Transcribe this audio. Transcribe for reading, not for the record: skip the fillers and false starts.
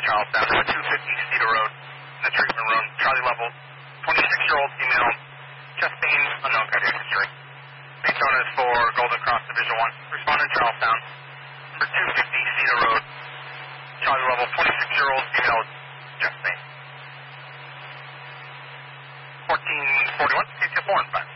Charlestown, number 250 Cedar Road, in the treatment room, Charlie level, 26-year-old female, chest pain, unknown cardiac history. Base known as for Golden Cross Division 1. Respondent Charlestown, number 250 Cedar Road, Charlie level, 26-year-old female, chest pain. 1441, CTF 4 and 5.